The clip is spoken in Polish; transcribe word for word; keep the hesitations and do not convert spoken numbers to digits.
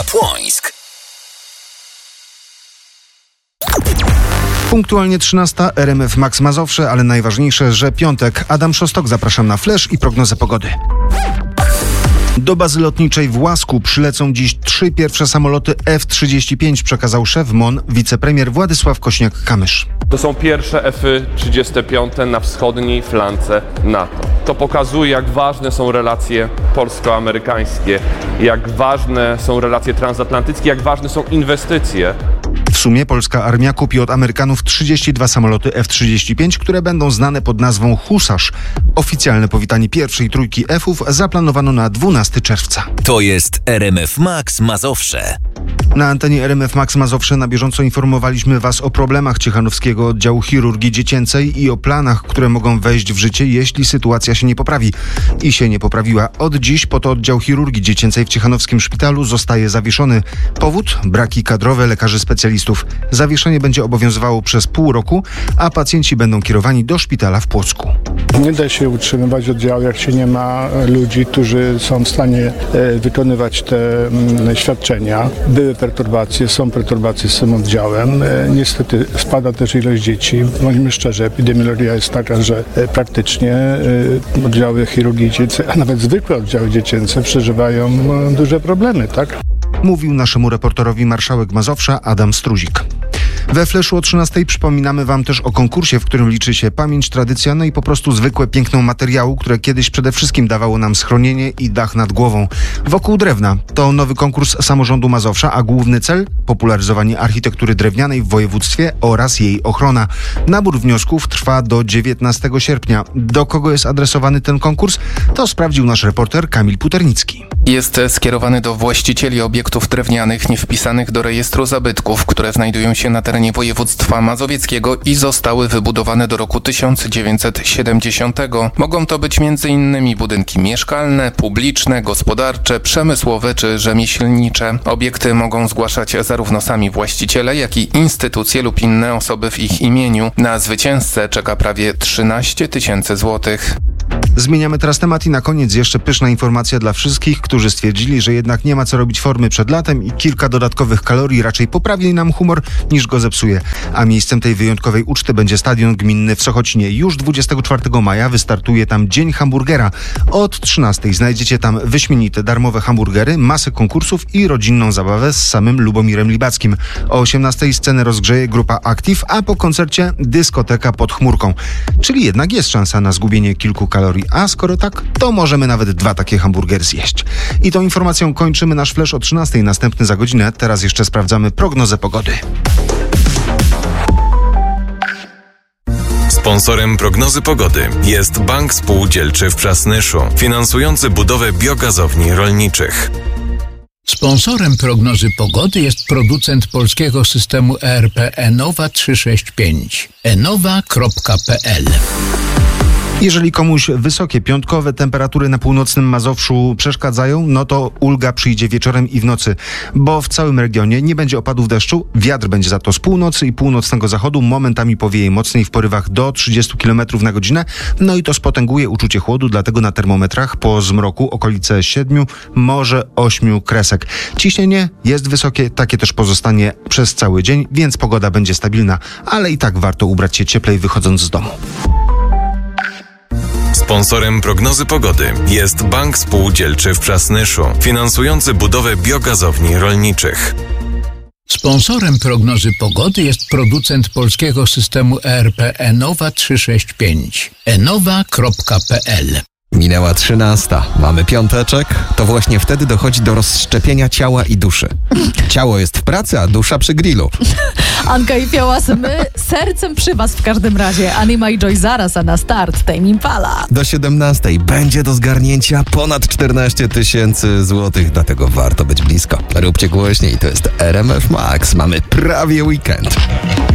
Płońsk. Punktualnie trzynasta, R M F Max Mazowsze, ale najważniejsze, że piątek. Adam Szostok, zapraszam na flash i prognozę pogody. Do bazy lotniczej w Łasku przylecą dziś trzy pierwsze samoloty F trzydzieści pięć, przekazał szef M O N, wicepremier Władysław Kośniak-Kamysz. To są pierwsze F trzydzieści pięć na wschodniej flance NATO. To pokazuje, jak ważne są relacje polsko-amerykańskie, jak ważne są relacje transatlantyckie, jak ważne są inwestycje. W sumie polska armia kupi od Amerykanów trzydzieści dwa samoloty F trzydzieści pięć, które będą znane pod nazwą Husarz. Oficjalne powitanie pierwszej trójki F-ów zaplanowano na dwunastego czerwca. To jest R M F Max Mazowsze. Na antenie R M F Max Mazowsze na bieżąco informowaliśmy Was o problemach Ciechanowskiego Oddziału Chirurgii Dziecięcej i o planach, które mogą wejść w życie, jeśli sytuacja się nie poprawi. I się nie poprawiła. Od dziś po to Oddział Chirurgii Dziecięcej w Ciechanowskim Szpitalu zostaje zawieszony. Powód? Braki kadrowe lekarzy specjalistów. Zawieszenie będzie obowiązywało przez pół roku, a pacjenci będą kierowani do szpitala w Płocku. Nie da się utrzymywać oddziału, jak się nie ma ludzi, którzy są w stanie wykonywać te świadczenia. Były perturbacje, są perturbacje z tym oddziałem. Niestety spada też ilość dzieci. Bądźmy szczerzy, epidemiologia jest taka, że praktycznie oddziały chirurgii dziecięcej, a nawet zwykłe oddziały dziecięce przeżywają duże problemy, tak? Mówił naszemu reporterowi marszałek Mazowsza Adam Struzik. We Fleszu o trzynastej przypominamy Wam też o konkursie, w którym liczy się pamięć, tradycja, no i po prostu zwykłe piękno materiału, które kiedyś przede wszystkim dawało nam schronienie i dach nad głową. Wokół drewna to nowy konkurs samorządu Mazowsza, a główny cel? Popularyzowanie architektury drewnianej w województwie oraz jej ochrona. Nabór wniosków trwa do dziewiętnastego sierpnia. Do kogo jest adresowany ten konkurs? To sprawdził nasz reporter Kamil Puternicki. Jest skierowany do właścicieli obiektów drewnianych niewpisanych do rejestru zabytków, które znajdują się na terenie województwa mazowieckiego i zostały wybudowane do roku tysiąc dziewięćset siedemdziesiątego. Mogą to być między innymi budynki mieszkalne, publiczne, gospodarcze, przemysłowe czy rzemieślnicze. Obiekty mogą zgłaszać zarówno sami właściciele, jak i instytucje lub inne osoby w ich imieniu. Na zwycięzcę czeka prawie trzynaście tysięcy złotych. Zmieniamy teraz temat i na koniec jeszcze pyszna informacja dla wszystkich, którzy stwierdzili, że jednak nie ma co robić formy przed latem i kilka dodatkowych kalorii raczej poprawi nam humor niż go zepsuje. A miejscem tej wyjątkowej uczty będzie stadion gminny w Sochocinie. Już dwudziestego czwartego maja wystartuje tam Dzień Hamburgera. Od trzynastej znajdziecie tam wyśmienite darmowe hamburgery, masę konkursów i rodzinną zabawę z samym Lubomirem Libackim. O osiemnastej scenę rozgrzeje grupa Active, a po koncercie dyskoteka pod chmurką. Czyli jednak jest szansa na zgubienie kilku kalorii. A skoro tak, to możemy nawet dwa takie hamburgery zjeść. I tą informacją kończymy nasz flash o trzynastej, następny za godzinę. Teraz jeszcze sprawdzamy prognozę pogody. Sponsorem prognozy pogody jest Bank Spółdzielczy w Przasnyszu, finansujący budowę biogazowni rolniczych. Sponsorem prognozy pogody jest producent polskiego systemu E R P Enowa trzysta sześćdziesiąt pięć. enowa kropka p l. Jeżeli komuś wysokie piątkowe temperatury na północnym Mazowszu przeszkadzają, no to ulga przyjdzie wieczorem i w nocy, bo w całym regionie nie będzie opadów deszczu, wiatr będzie za to z północy i północnego zachodu, momentami powieje mocniej w porywach do trzydziestu kilometrów na godzinę, no i to spotęguje uczucie chłodu, dlatego na termometrach po zmroku okolice siedmiu, może ośmiu kresek. Ciśnienie jest wysokie, takie też pozostanie przez cały dzień, więc pogoda będzie stabilna, ale i tak warto ubrać się cieplej wychodząc z domu. Sponsorem prognozy pogody jest Bank Spółdzielczy w Przasnyszu, finansujący budowę biogazowni rolniczych. Sponsorem prognozy pogody jest producent polskiego systemu E R P Enowa trzysta sześćdziesiąt pięć. enowa kropka p l. Minęła trzynasta. Mamy piąteczek. To właśnie wtedy dochodzi do rozszczepienia ciała i duszy. Ciało jest w pracy, a dusza przy grillu. Anka i Fiołas, my sercem przy was w każdym razie. Anima i Joy zaraz, a na start Tame Impala. Do siedemnastej będzie do zgarnięcia ponad czternaście tysięcy złotych, dlatego warto być blisko. Róbcie głośniej, to jest R M F Max. Mamy prawie weekend.